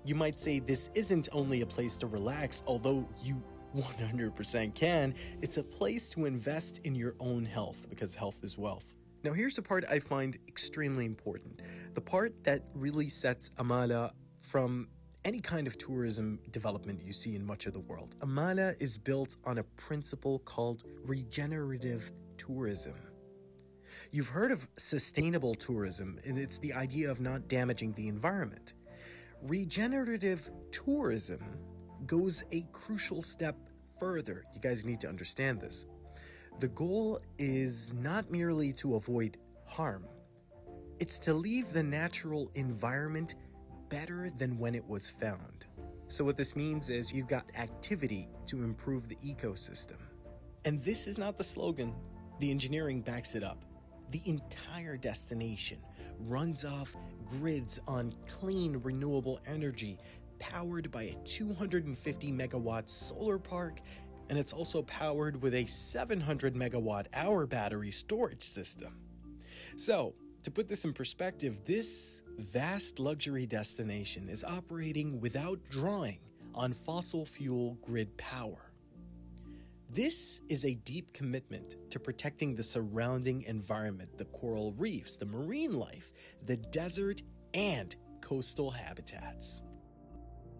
You might say this isn't only a place to relax, although you 100% can. It's a place to invest in your own health, because health is wealth. Now here's the part I find extremely important. The part that really sets Amala from any kind of tourism development you see in much of the world. Amala is built on a principle called regenerative tourism. You've heard of sustainable tourism, and it's the idea of not damaging the environment. Regenerative tourism goes a crucial step further. You guys need to understand this. The goal is not merely to avoid harm. It's to leave the natural environment better than when it was found. So what this means is you've got activity to improve the ecosystem. And this is not the slogan. The engineering backs it up. The entire destination runs off grids on clean, renewable energy, powered by a 250 megawatt solar park, and it's also powered with a 700 megawatt hour battery storage system. So, to put this in perspective, this vast luxury destination is operating without drawing on fossil fuel grid power. This is a deep commitment to protecting the surrounding environment, the coral reefs, the marine life, the desert, and coastal habitats.